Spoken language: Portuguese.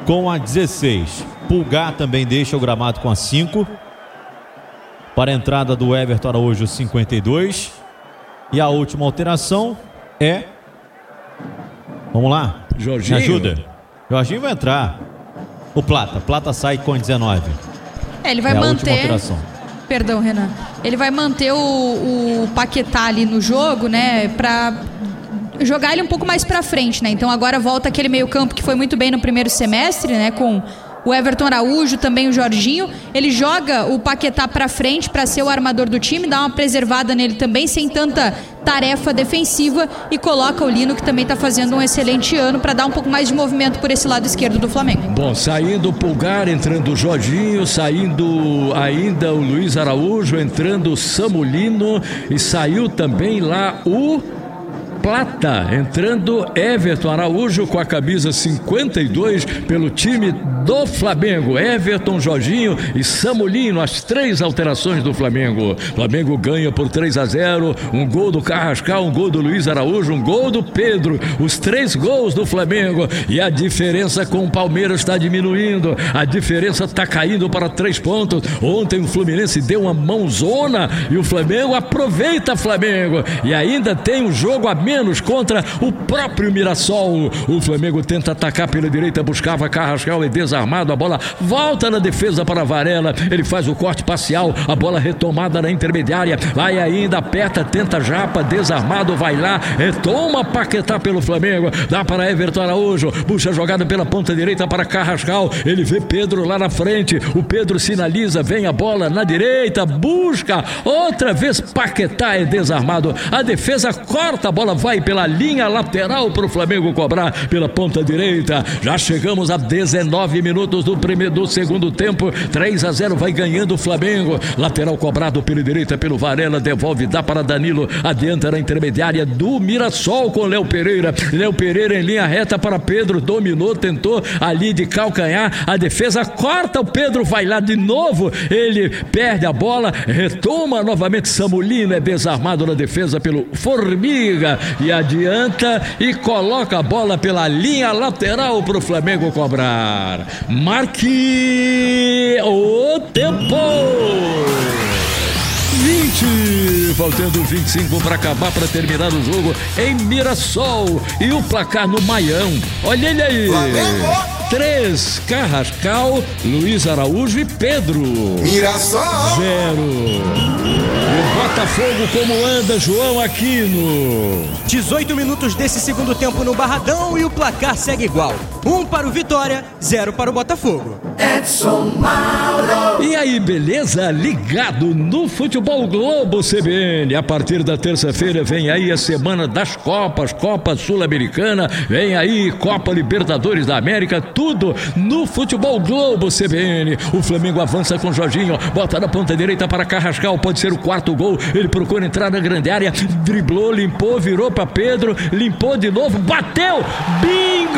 com a 16. Pulgar também deixa o gramado com a 5. Para a entrada do Everton Araújo, 52. E a última alteração é... Vamos lá? Jorginho. Me ajuda. Jorginho vai entrar. O Plata. Plata sai com 19. Ele vai manter... Perdão, Renan. Ele vai manter o Paquetá ali no jogo, né? Pra jogar ele um pouco mais pra frente, né? Então agora volta aquele meio campo que foi muito bem no primeiro semestre, né? Com o Everton Araújo, também o Jorginho. Ele joga o Paquetá pra frente pra ser o armador do time, dá uma preservada nele também, sem tanta tarefa defensiva, e coloca o Lino, que também tá fazendo um excelente ano, pra dar um pouco mais de movimento por esse lado esquerdo do Flamengo. Bom, saindo o Pulgar, entrando o Jorginho, saindo ainda o Luiz Araújo, entrando o Samulino, e saiu também lá o Plata, entrando Everton Araújo com a camisa 52 pelo time do Flamengo. Everton, Jorginho e Samulino, as 3 alterações do Flamengo. Flamengo ganha por 3-0, um gol do Carrascal, um gol do Luiz Araújo, um gol do Pedro, os 3 gols do Flamengo, e a diferença com o Palmeiras está diminuindo, a diferença está caindo para 3 pontos. Ontem o Fluminense deu uma mãozona e o Flamengo aproveita Flamengo, e ainda tem um jogo a menos contra o próprio Mirassol. O Flamengo tenta atacar pela direita, buscava Carrascal, é desarmado, a bola volta na defesa para Varela, ele faz o corte parcial, a bola retomada na intermediária, vai ainda, aperta, tenta Japa, desarmado, vai lá, retoma Paquetá pelo Flamengo, dá para Everton Araújo, puxa a jogada pela ponta direita para Carrascal, ele vê Pedro lá na frente, o Pedro sinaliza, vem a bola na direita, busca, outra vez Paquetá é desarmado, a defesa corta, a bola vai pela linha lateral para o Flamengo cobrar pela ponta direita. Já chegamos a 19 minutos do segundo tempo. 3-0, vai ganhando o Flamengo. Lateral cobrado pela direita pelo Varela, devolve, dá para Danilo, adianta na intermediária do Mirassol com Léo Pereira. Léo Pereira em linha reta para Pedro, dominou, tentou ali de calcanhar, a defesa corta, o Pedro vai lá de novo, ele perde a bola, retoma novamente, Samulino é desarmado na defesa pelo Formiga, e adianta e coloca a bola pela linha lateral para o Flamengo cobrar. Marque o tempo! 20, faltando 25 para acabar, para terminar o jogo em Mirassol, e o placar no Maião, olha ele aí, Flamengo 3, Carrascal, Luiz Araújo e Pedro. Mirassol 0. O Botafogo como anda, João Aquino? 18 minutos desse segundo tempo no Barradão e o placar segue igual. 1 para o Vitória, 0 para o Botafogo. Edson Mauro. E aí, beleza? Ligado no Futebol Globo CBN. A partir da terça-feira vem aí a semana das Copas, Copa Sul-Americana, vem aí Copa Libertadores da América, tudo no Futebol Globo CBN. O Flamengo avança com Jorginho, bota na ponta direita para Carrascal, pode ser o 4º gol, ele procura entrar na grande área, driblou, limpou, virou para Pedro, limpou de novo, bateu, bingo!